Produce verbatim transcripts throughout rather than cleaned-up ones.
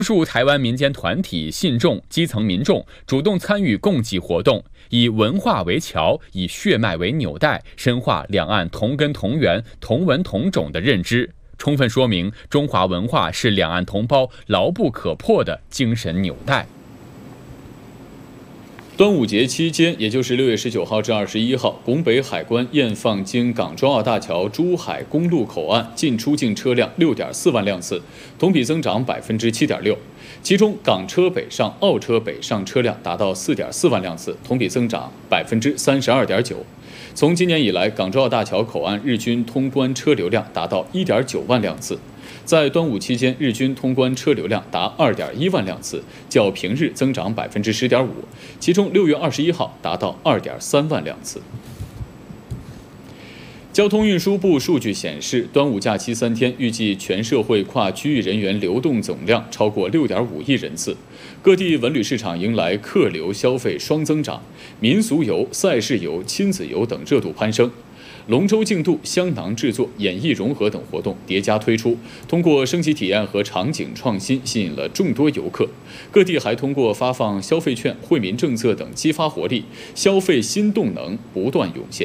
多数台湾民间团体、信众、基层民众主动参与共济活动，以文化为桥，以血脉为纽带，深化两岸同根同源、同文同种的认知，充分说明中华文化是两岸同胞牢不可破的精神纽带。 端午节期间，也就是六月十九号至二十一号，拱北海关验放经港珠澳大桥珠海公路口岸进出境车辆六点四万辆次，同比增长百分之七点六。其中，港车北上、澳车北上车辆达到四点四万辆次，同比增长百分之三十二点九。从今年以来，港珠澳大桥口岸日均通关车流量达到一点九万辆次。在端午期间，日均通关车流量达二点一万辆次，较平日增长百分之十点五。其中，六月二十一号达到二点三万辆次。交通运输部数据显示，端午假期三天，预计全社会跨区域人员流动总量超过六点五亿人次。各地文旅市场迎来客流消费双增长，民俗游、赛事游、亲子游等热度攀升。龙舟竞渡、香囊制作、演艺融合等活动叠加推出，通过升级体验和场景创新，吸引了众多游客。各地还通过发放消费券、惠民政策等激发活力，消费新动能不断涌现。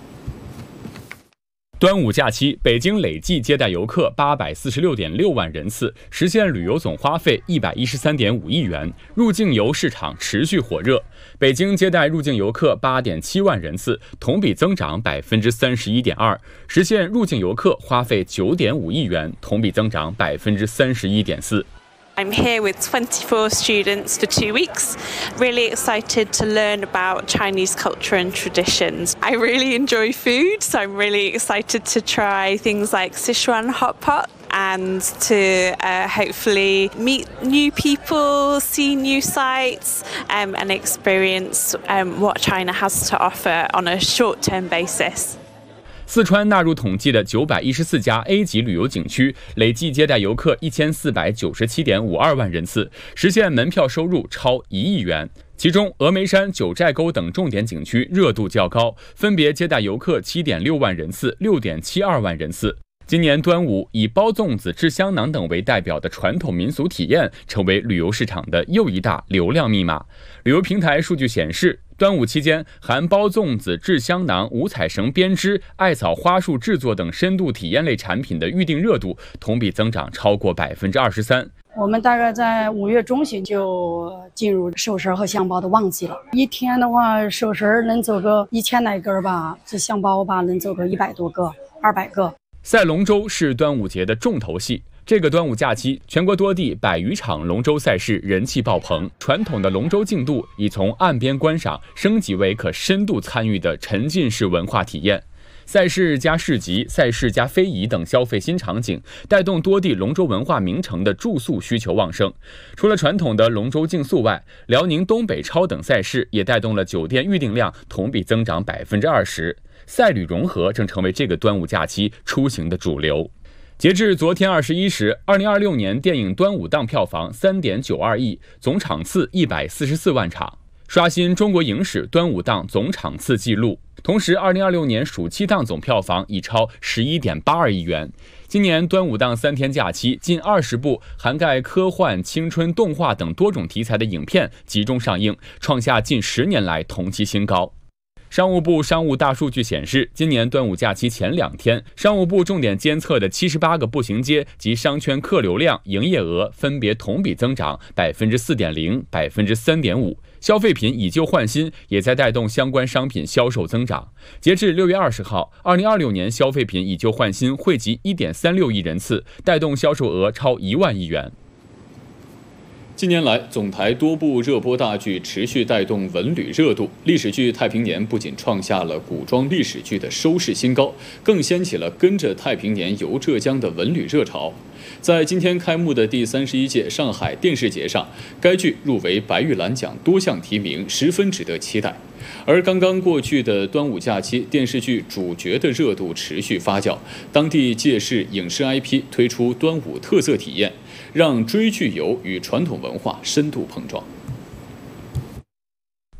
端午假期，北京累计接待游客八百四十六点六万人次，实现旅游总花费一百一十三点五亿元，入境游市场持续火热。北京接待入境游客八点七万人次，同比增长百分之三十一点二，实现入境游客花费九点五亿元，同比增长百分之三十一点四。 I'm here with twenty-four students for two weeks, really excited to learn about Chinese culture and traditions. I really enjoy food, so I'm really excited to try things like Sichuan hot pot and to uh, hopefully meet new people, see new sights, um, and experience um, what China has to offer on a short-term basis. 四川纳入统计的九百一十四家 A 级旅游景区，累计接待游客一千四百九十七点五二万人次，实现门票收入超一亿元。其中，峨眉山、九寨沟等重点景区热度较高，分别接待游客七点六万人次、六点七二万人次。今年端午，以包粽子、制香囊等为代表的传统民俗体验，成为旅游市场的又一大流量密码。旅游平台数据显示，端午期间，含包粽子、制香囊、五彩绳编织、艾草花束制作等深度体验类产品的预订热度同比增长超过百分之二十三。 我们大概在五月中旬就进入寿绳和香包的旺季了。一天的话，寿绳能走个一千来根吧，这香包吧能走个一百多个、二百个。 赛龙舟是端午节的重头戏。这个端午假期，全国多地百余场龙舟赛事人气爆棚。传统的龙舟竞渡已从岸边观赏升级为可深度参与的沉浸式文化体验。赛事加市集、赛事加非遗等消费新场景，带动多地龙舟文化名城的住宿需求旺盛。除了传统的龙舟竞速外，辽宁东北超等赛事也带动了酒店预订量同比增长百分之二十。赛旅融合正成为这个端午假期出行的主流。截至昨天二十一时，二零二六年电影端午档票房三点九二亿，总场次一百四十四万场，刷新中国影史端午档总场次纪录。同时，二零二六年暑期档总票房已超十一点八二亿元。今年端午档三天假期，近二十部涵盖科幻、青春、动画等多种题材的影片集中上映，创下近十年来同期新高。商务部商务大数据显示，今年端午假期前两天，商务部重点监测的七十八个步行街及商圈客流量、营业额分别同比增长百分之四点零、百分之三点五。消费品以旧换新也在带动相关商品销售增长。截至六月二十号，二零二六年消费品以旧换新惠及一点三六亿人次，带动销售额超一万亿元。 近年来，总台多部热播大剧持续带动文旅热度。历史剧《太平年》不仅创下了古装历史剧的收视新高，更掀起了跟着太平年游浙江的文旅热潮。在今天开幕的第三十一届上海电视节上，该剧入围白玉兰奖多项提名，十分值得期待。而刚刚过去的端午假期，电视剧主角的热度持续发酵，当地借势影视 I P 推出端午特色体验，让追剧游与传统文化深度碰撞。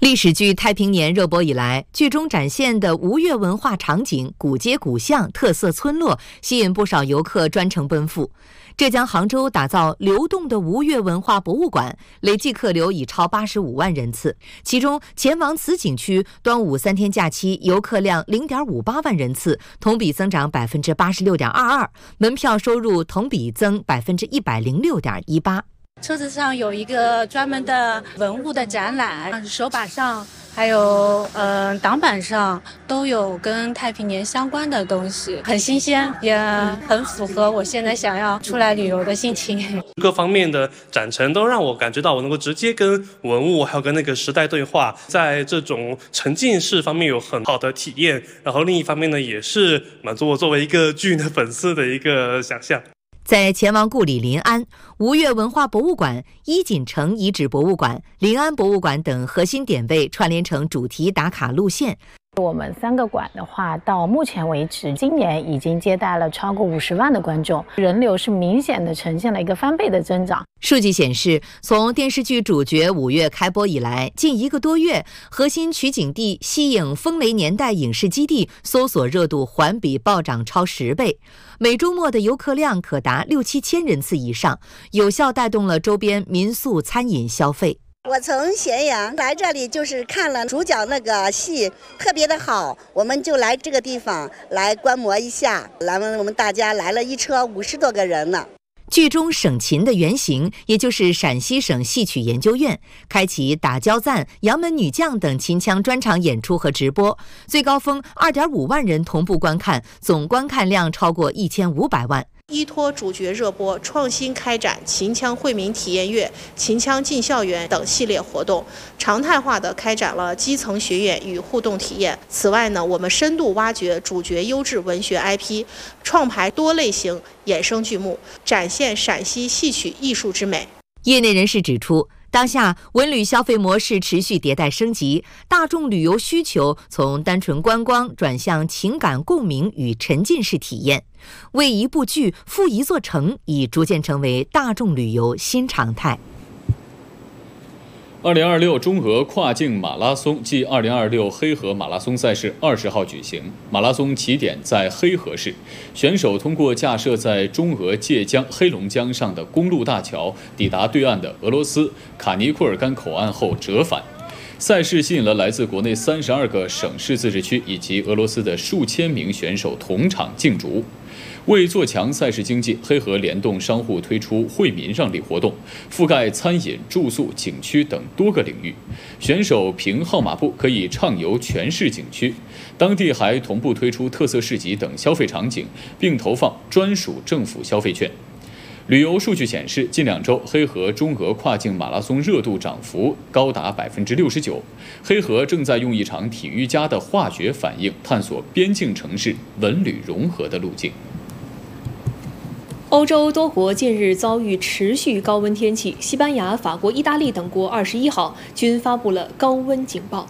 历史剧《太平年》热播以来，剧中展现的吴越文化场景、古街古巷、特色村落，吸引不少游客专程奔赴。浙江杭州打造流动的吴越文化博物馆，累计客流已超八十五万人次。其中，前往此景区端午三天假期游客量零点五八万人次，同比增长百分之八十六点二二，门票收入同比增百分之一百零六点一八。 车子上有一个专门的文物的展览，手把上还有呃挡板上都有跟太平年相关的东西，很新鲜，也很符合我现在想要出来旅游的心情。 各方面的展陈都让我感觉到我能够直接跟文物还有跟那个时代对话，在这种沉浸式方面有很好的体验。然后另一方面呢，也是满足我作为一个剧的粉丝的一个想象。 在前往故里临安、吴越文化博物馆、伊锦城遗址博物馆、临安博物馆等核心点位串联成主题打卡路线。 我们三个馆的话，到目前为止，今年已经接待了超过五十万的观众，人流是明显的呈现了一个翻倍的增长。 数据显示，从电视剧主角五月开播以来，近一个多月，核心取景地西影风雷年代影视基地搜索热度环比暴涨超十倍，每周末的游客量可达六七千人次以上，有效带动了周边民宿餐饮消费。 我从咸阳来这里，就是看了主角那个戏特别的好，我们就来这个地方来观摩一下。来，我们大家来了一车五十多个人呢。 剧中省琴的原型，也就是陕西省戏曲研究院，开启打焦赞、杨门女将等秦腔专场演出和直播，最高峰 二点五万人同步观看，总观看量超过一千五百万。 依托主角热播，创新开展秦腔惠民体验月、秦腔进校园等系列活动，常态化的开展了基层学员与互动体验。此外呢，我们深度挖掘主角优质文学 I P， 创排多类型衍生剧目，展现陕西戏曲艺术之美。 业内人士指出，当下文旅消费模式持续迭代升级，大众旅游需求从单纯观光转向情感共鸣与沉浸式体验，为一部剧赴一座城已逐渐成为大众旅游新常态。 二零二六中俄跨境马拉松暨二零二六黑河马拉松赛事二十号举行，马拉松起点在黑河市，选手通过架设在中俄界江黑龙江上的公路大桥，抵达对岸的俄罗斯卡尼库尔干口岸后折返。赛事吸引了来自国内三十二个省市自治区以及俄罗斯的数千名选手同场竞逐。为做强赛事经济，黑河联动商户推出惠民让利活动，覆盖餐饮、住宿、景区等多个领域。选手凭号码布可以畅游全市景区，当地还同步推出特色市集等消费场景，并投放专属政府消费券。旅游数据显示，近两周黑河中俄跨境马拉松热度涨幅高达百分之六十九。黑河正在用一场体育家的化学反应，探索边境城市文旅融合的路径。 欧洲多国近日遭遇持续高温天气，西班牙、法国、意大利等国二十一号均发布了高温警报。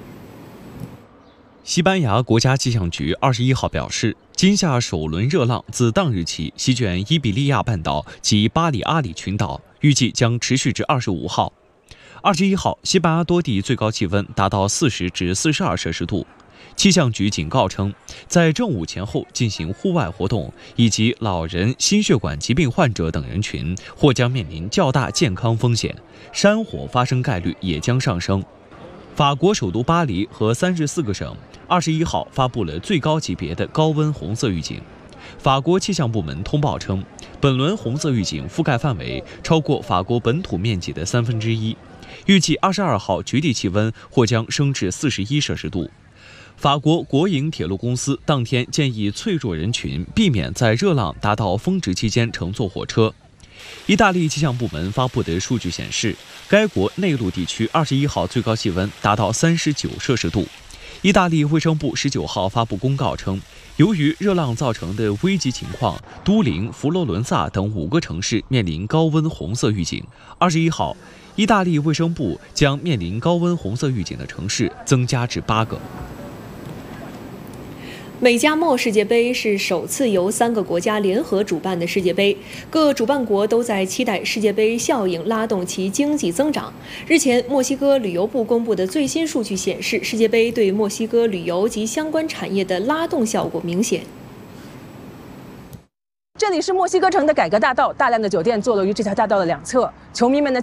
西班牙国家气象局二十一号表示，今夏首轮热浪自当日起席卷伊比利亚半岛及巴里阿里群岛，预计将持续至二十五号。二十一号，西班牙多地最高气温达到四十至四十二摄氏度。气象局警告称，在正午前后进行户外活动以及老人、心血管疾病患者等人群或将面临较大健康风险，山火发生概率也将上升。法国首都巴黎和三十四个省二十一号发布了最高级别的高温红色预警。法国气象部门通报称，本轮红色预警覆盖范围超过法国本土面积的三分之一，预计二十二号局地气温或将升至四十一摄氏度。法国国营铁路公司当天建议脆弱人群避免在热浪达到峰值期间乘坐火车。意大利气象部门发布的数据显示，该国内陆地区二十一号最高气温达到三十九摄氏度。意大利卫生部十九号发布公告称，由于热浪造成的危急情况，都灵、佛罗伦萨等五个城市面临高温红色预警。二十一号，意大利卫生部将面临高温红色预警的城市增加至八个。 美加墨世界杯是首次由三个国家联合主办的世界杯，各主办国都在期待世界杯效应拉动其经济增长。日前，墨西哥旅游部公布的最新数据显示，世界杯对墨西哥旅游及相关产业的拉动效果明显。 这里是墨西哥城的改革大道，大量的酒店坐落于这条大道的两侧，球迷们呢